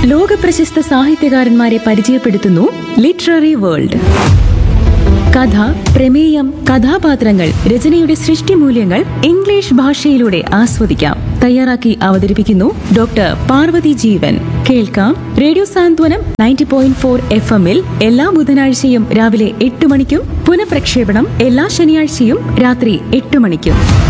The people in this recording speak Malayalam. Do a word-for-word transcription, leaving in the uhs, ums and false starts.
ലോകപ്രശസ്ത സാഹിത്യകാരന്മാരെ പരിചയപ്പെടുത്തുന്നു ലിറ്റററി വേൾഡ്. കഥ, പ്രമേയം, കഥാപാത്രങ്ങൾ, രചനയുടെ സൃഷ്ടിമൂല്യങ്ങൾ ഇംഗ്ലീഷ് ഭാഷയിലൂടെ ആസ്വദിക്കാം. തയ്യാറാക്കി അവതരിപ്പിക്കുന്നു ഡോക്ടർ പാർവതി ജീവൻ. കേൾക്കാം റേഡിയോ സാന്ത്വനം നയൻറ്റി പോയിന്റ് ഫോർ എഫ് എമ്മിൽ എല്ലാ ബുധനാഴ്ചയും രാവിലെ എട്ട് മണിക്കും പുനഃപ്രക്ഷേപണം എല്ലാ ശനിയാഴ്ചയും രാത്രി എട്ട് മണിക്കും.